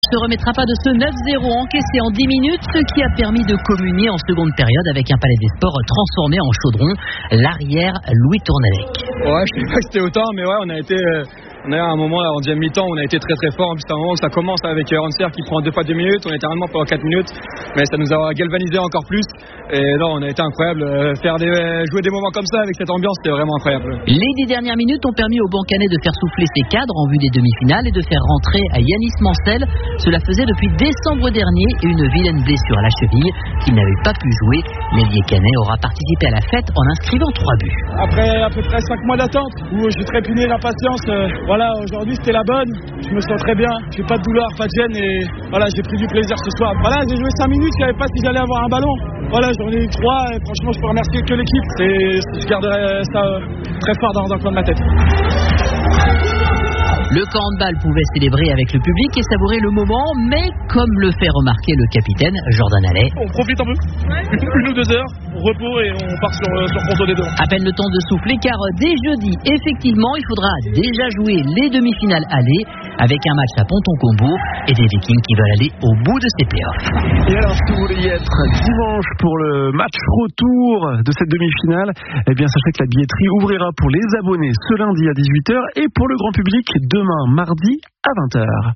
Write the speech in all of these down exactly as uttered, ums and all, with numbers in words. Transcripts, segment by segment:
se remettra pas de ce neuf zéro encaissé en dix minutes, ce qui a permis de communier en seconde période avec un Palais des Sports transformé en chaudron. L'arrière Louis Tournalec. Ouais, je ne sais pas que c'était autant, mais ouais, on a été... Euh... On a eu un moment là, en deuxième mi-temps, on a été très très fort. En plus, c'est un moment où ça commence avec Rancière qui prend deux fois deux minutes. On était vraiment pendant quatre minutes, mais ça nous a galvanisé encore plus. Et non, on a été incroyable. Faire des, jouer des moments comme ça avec cette ambiance, c'était vraiment incroyable. Les dix dernières minutes ont permis aux Bancanais de faire souffler ses cadres en vue des demi-finales et de faire rentrer à Yanis Mancel. Cela faisait depuis décembre dernier une vilaine blessure à la cheville qu'il n'avait pas pu jouer. L'ailier canet aura participé à la fête en inscrivant trois buts. Après à peu près cinq mois d'attente, où j'ai trépiné l'impatience. Euh... Voilà, aujourd'hui c'était la bonne, je me sens très bien, j'ai pas de douleur, pas de gêne et voilà, j'ai pris du plaisir ce soir. Voilà, j'ai joué cinq minutes, je savais pas si j'allais avoir un ballon. Voilà, j'en ai eu trois et franchement je peux remercier que l'équipe et je garderai ça très fort dans, dans le coin de ma tête. Le camp handball pouvait célébrer avec le public et savourer le moment, mais comme le fait remarquer le capitaine Jordan Allais. On profite un peu, une ou deux heures, on repos et on part sur, sur Conto des deux. À peine le temps de souffler car dès jeudi, effectivement, il faudra déjà jouer les demi-finales aller avec un match à Ponton-Combourg et des Vikings qui veulent aller au bout de ces playoffs. Et alors, si vous voulez y être dimanche pour le match retour de cette demi-finale, eh bien sachez que la billetterie ouvrira pour les abonnés ce lundi à dix-huit heures et pour le grand public demain mardi à vingt heures.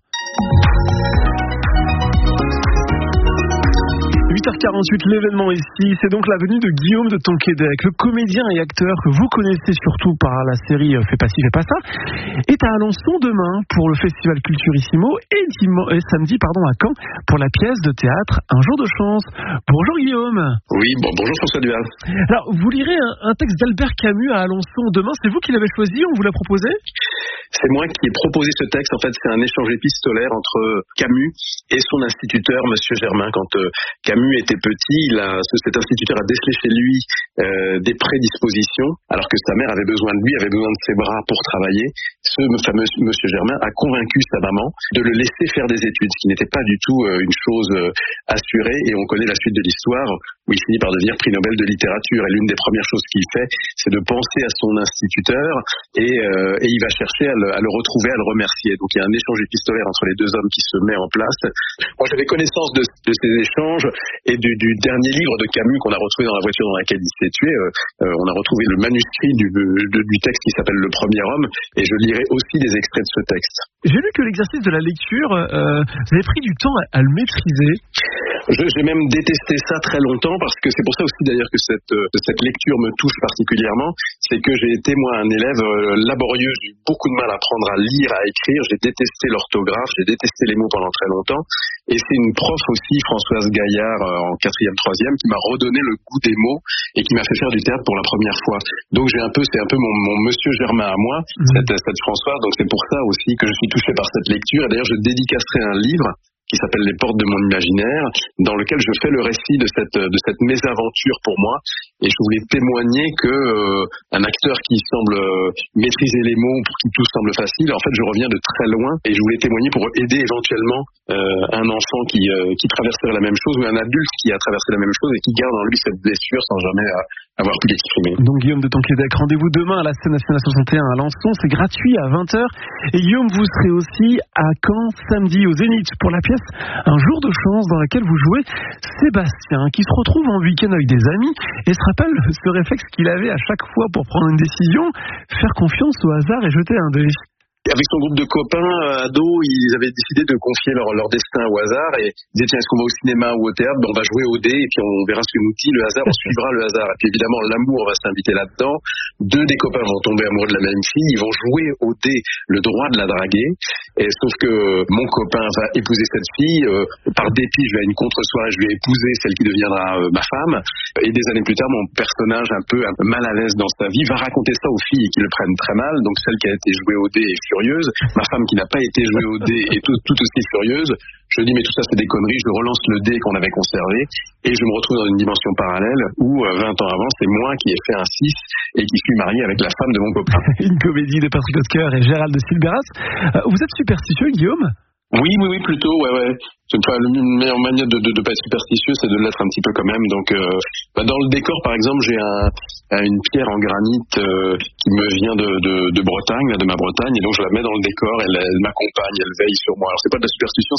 huit heures quarante-huit, l'événement ici, c'est donc la venue de Guillaume de Tonquédec, le comédien et acteur que vous connaissez surtout par la série Fais pas ci, fais pas ça, est à Alençon demain pour le festival Culturissimo et, dim- et samedi pardon, à Caen pour la pièce de théâtre Un jour de chance. Bonjour Guillaume. Oui, bon, bonjour François Duval. Alors, vous lirez un, un texte d'Albert Camus à Alençon demain, c'est vous qui l'avez choisi, on vous l'a proposé ? C'est moi qui ai proposé ce texte. En fait, c'est un échange épistolaire entre Camus et son instituteur, Monsieur Germain. Quand euh, Camus était petit, il a, cet instituteur a décelé chez lui euh, des prédispositions, alors que sa mère avait besoin de lui, avait besoin de ses bras pour travailler. Ce fameux Monsieur Germain a convaincu sa maman de le laisser faire des études, ce qui n'était pas du tout euh, une chose euh, assurée. Et on connaît la suite de l'histoire, où il finit par devenir prix Nobel de littérature. Et l'une des premières choses qu'il fait, c'est de penser à son instituteur et, euh, et il va chercher à le, à le retrouver, à le remercier. Donc il y a un échange épistolaire entre les deux hommes qui se met en place. Moi j'avais connaissance de, de ces échanges et du, du dernier livre de Camus qu'on a retrouvé dans la voiture dans laquelle il s'est tué. Euh, euh, on a retrouvé le manuscrit du, de, du texte qui s'appelle Le Premier Homme et je lirai aussi des extraits de ce texte. J'ai lu que l'exercice de la lecture, euh, vous avez pris du temps à, à le maîtriser. Je, j'ai même détesté ça très longtemps parce que c'est pour ça aussi d'ailleurs que cette, euh, cette lecture me touche particulièrement. C'est que j'ai été moi un élève euh, laborieux, j'ai eu beaucoup de mal à apprendre à lire, à écrire, j'ai détesté l'orthographe, j'ai détesté les mots pendant très longtemps. Et c'est une prof aussi, Françoise Gaillard, euh, en quatrième, troisième, qui m'a redonné le goût des mots et qui m'a fait faire du théâtre pour la première fois. Donc j'ai un peu, c'est un peu mon, mon Monsieur Germain à moi, mmh. cette, cette Françoise. Donc c'est pour ça aussi que je suis touché par cette lecture. Et d'ailleurs je dédicacerai un livre qui s'appelle Les Portes de mon imaginaire, dans lequel je fais le récit de cette de cette mésaventure pour moi. Et je voulais témoigner que euh, un acteur qui semble euh, maîtriser les mots, pour qui tout semble facile, en fait, je reviens de très loin. Et je voulais témoigner pour aider éventuellement euh, un enfant qui euh, qui traverserait la même chose ou un adulte qui a traversé la même chose et qui garde en lui cette blessure sans jamais euh, avoir pu l'exprimer. Donc Guillaume de Tonquédec, rendez-vous demain à la scène nationale soixante et un à Alençon, c'est gratuit à vingt heures. Et Guillaume, vous serez aussi à Caen samedi au Zénith pour la pièce Un jour de chance dans laquelle vous jouez Sébastien qui se retrouve en week-end avec des amis et se rappelle ce réflexe qu'il avait à chaque fois pour prendre une décision, faire confiance au hasard et jeter un dé. Avec son groupe de copains euh, ados, ils avaient décidé de confier leur, leur destin au hasard et ils disaient tiens, est-ce qu'on va au cinéma ou au théâtre? Ben, on va jouer au dé et puis on verra ce que nous dit le hasard, on suivra le hasard. Et puis évidemment l'amour va s'inviter là-dedans. Deux des copains vont tomber amoureux de la même fille, ils vont jouer au dé le droit de la draguer. Et sauf que mon copain va épouser cette fille, euh, par dépit je vais à une contre-soirée, je vais épouser celle qui deviendra euh, ma femme. Et des années plus tard, mon personnage un peu, un peu mal à l'aise dans sa vie va raconter ça aux filles qui le prennent très mal. Donc celle qui a été jouée au dé est furieuse, ma femme qui n'a pas été jouée au dé est tout, tout aussi furieuse. Je dis mais tout ça c'est des conneries, je relance le dé qu'on avait conservé et je me retrouve dans une dimension parallèle où vingt ans avant c'est moi qui ai fait un six et qui suis marié avec la femme de mon copain. Une comédie de Patrick Hotker et Gérald de Silberas. Euh, vous êtes superstitieux Guillaume? Oui, oui, oui, plutôt, ouais, ouais. C'est pas la meilleure manière de, de, de pas être superstitieux, c'est de l'être un petit peu quand même. Donc, euh, bah dans le décor, par exemple, j'ai un, une pierre en granit euh, qui me vient de, de, de Bretagne, là, de ma Bretagne, et donc je la mets dans le décor. Elle, elle m'accompagne, elle veille sur moi. Alors, c'est pas de la superstition, ça c'est plus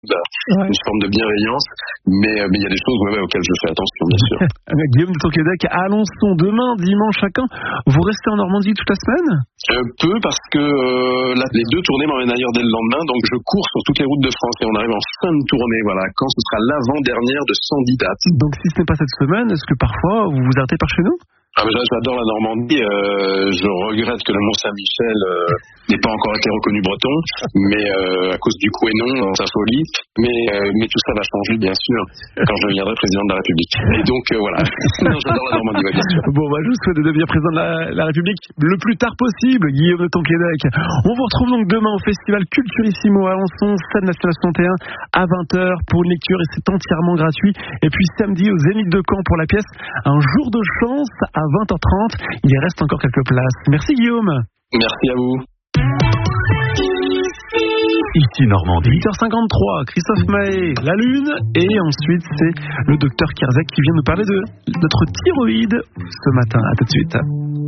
ouais. une forme de bienveillance, mais mais il y a des choses ouais, ouais, auxquelles je fais attention, bien sûr. Guillaume de Tonquédec à Alençon, demain, dimanche chacun, vous restez en Normandie toute la semaine? Je peux parce que euh, là, les deux tournées m'emmènent ailleurs dès le lendemain, donc je cours sur toutes les routes de France et on arrive en fin de tournée, voilà, quand ce sera l'avant-dernière de cent dix dates. Donc si ce n'est pas cette semaine, est-ce que parfois vous vous arrêtez par chez nous? Ah, mais j'adore la Normandie, euh, je regrette que le Mont-Saint-Michel euh, n'ait pas encore été reconnu breton, mais euh, à cause du Couesnon dans sa folie, mais, euh, mais tout ça va changer bien sûr quand je deviendrai président de la République. Et donc euh, voilà, non, j'adore la Normandie, ouais, bien sûr. Bon, bah, je vous souhaite de devenir président de la, la République le plus tard possible, Guillaume de Tonquédec. On vous retrouve donc demain au Festival Culturissimo à Alençon, Scène nationale soixante et un à vingt heures pour une lecture et c'est entièrement gratuit. Et puis samedi au Zénith de Caen pour la pièce Un jour de chance à vingt heures trente. Il y reste encore quelques places. Merci Guillaume. Merci à vous. Ici Normandie. huit heures cinquante-trois, Christophe Mahé, la Lune. Et ensuite, c'est le docteur Kierzek qui vient nous parler de notre thyroïde ce matin. À tout de suite.